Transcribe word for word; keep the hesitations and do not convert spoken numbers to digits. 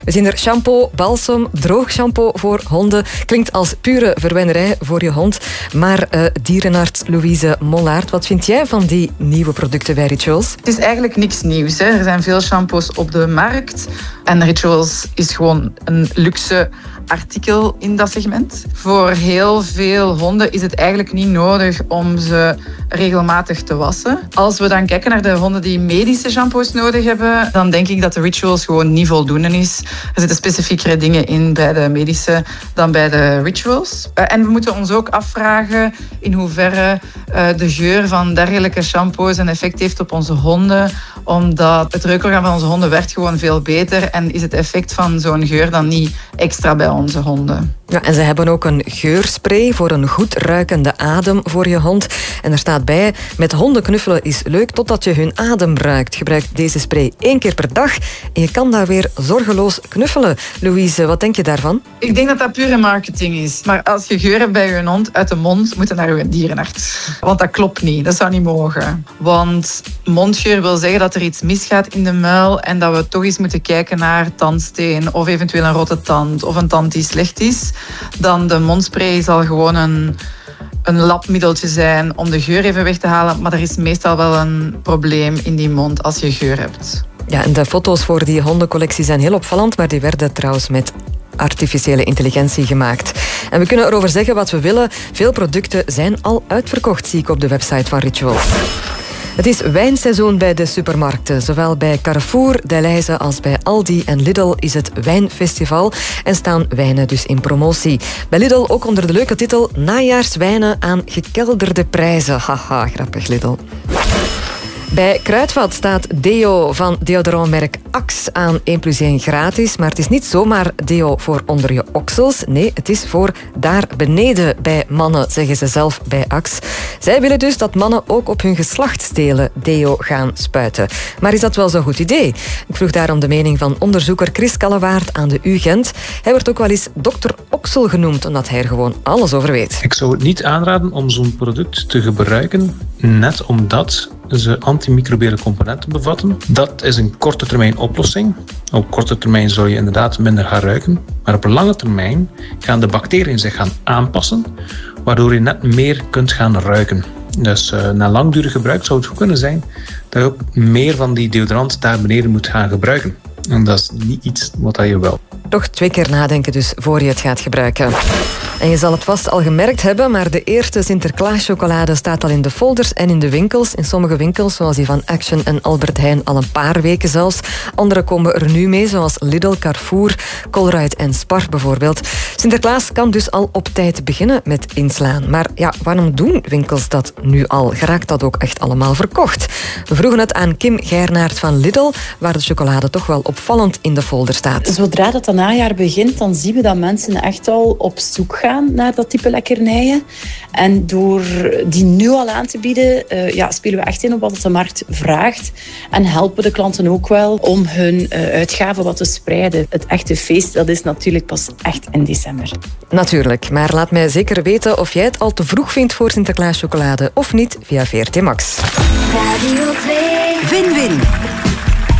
We zien er shampoo, balsem, droog shampoo voor honden. Klinkt als pure verwennerij voor je hond. Maar uh, dierenarts Louise Mollaert, wat vind jij van die nieuwe producten bij Rituals? Het is eigenlijk niks nieuws. Hè. Er zijn veel shampoos op de markt. En Rituals is gewoon een luxe artikel in dat segment. Voor heel veel honden is het eigenlijk niet nodig om ze regelmatig te wassen. Als we dan kijken naar de honden die medische shampoos nodig hebben, dan denk ik dat de Rituals gewoon niet voldoende is. Er zitten specifiekere dingen in bij de medische dan bij de Rituals. En we moeten ons ook afvragen in hoeverre de geur van dergelijke shampoos een effect heeft op onze honden, omdat het reukorgaan van onze honden werkt gewoon veel beter en is het effect van zo'n geur dan niet extra bij onze honden. Ja, en ze hebben ook een geurspray voor een goed ruikende adem voor je hond. En er staat bij, met honden knuffelen is leuk totdat je hun adem ruikt. Gebruik deze spray één keer per dag en je kan daar weer zorgeloos knuffelen. Louise, wat denk je daarvan? Ik denk dat dat pure marketing is. Maar als je geur hebt bij je hond uit de mond, moet je naar je dierenarts. Want dat klopt niet, dat zou niet mogen. Want mondgeur wil zeggen dat er iets misgaat in de muil en dat we toch eens moeten kijken naar tandsteen of eventueel een rotte tand of een tand die slecht is. Dan de mondspray zal gewoon een, een labmiddeltje zijn om de geur even weg te halen. Maar er is meestal wel een probleem in die mond als je geur hebt. Ja, en de foto's voor die hondencollectie zijn heel opvallend, maar die werden trouwens met artificiële intelligentie gemaakt. En we kunnen erover zeggen wat we willen. Veel producten zijn al uitverkocht, zie ik op de website van Rituals. Het is wijnseizoen bij de supermarkten. Zowel bij Carrefour, Delhaize als bij Aldi en Lidl is het wijnfestival en staan wijnen dus in promotie. Bij Lidl ook onder de leuke titel Najaarswijnen aan gekelderde prijzen. Haha, grappig Lidl. Bij Kruidvat staat deo van deodorantmerk Axe aan één plus één gratis. Maar het is niet zomaar deo voor onder je oksels. Nee, het is voor daar beneden bij mannen, zeggen ze zelf bij Axe. Zij willen dus dat mannen ook op hun geslachtsdelen deo gaan spuiten. Maar is dat wel zo'n goed idee? Ik vroeg daarom de mening van onderzoeker Chris Kallewaard aan de U Gent. Hij wordt ook wel eens dokter Oksel genoemd, omdat hij er gewoon alles over weet. Ik zou het niet aanraden om zo'n product te gebruiken, net omdat ze antimicrobiële componenten bevatten. Dat is een korte termijn oplossing. Op korte termijn zou je inderdaad minder gaan ruiken. Maar op lange termijn gaan de bacteriën zich gaan aanpassen, waardoor je net meer kunt gaan ruiken. Dus uh, na langdurig gebruik zou het goed kunnen zijn dat je ook meer van die deodorant daar beneden moet gaan gebruiken. En dat is niet iets wat je wil. Toch twee keer nadenken dus voor je het gaat gebruiken. En je zal het vast al gemerkt hebben, maar de eerste Sinterklaas-chocolade staat al in de folders en in de winkels. In sommige winkels, zoals die van Action en Albert Heijn, al een paar weken zelfs. Andere komen er nu mee, zoals Lidl, Carrefour, Colruyt en Spar bijvoorbeeld. Sinterklaas kan dus al op tijd beginnen met inslaan. Maar ja, waarom doen winkels dat nu al? Geraakt dat ook echt allemaal verkocht? We vroegen het aan Kim Geirnaert van Lidl, waar de chocolade toch wel opvallend in de folder staat. Zodra dat najaar begint, dan zien we dat mensen echt al op zoek gaan naar dat type lekkernijen. En door die nu al aan te bieden, uh, ja, spelen we echt in op wat de markt vraagt. En helpen de klanten ook wel om hun uh, uitgaven wat te spreiden. Het echte feest, dat is natuurlijk pas echt in december. Natuurlijk, maar laat mij zeker weten of jij het al te vroeg vindt voor Sinterklaas chocolade of niet via V R T Max. Radio twee. Win-win.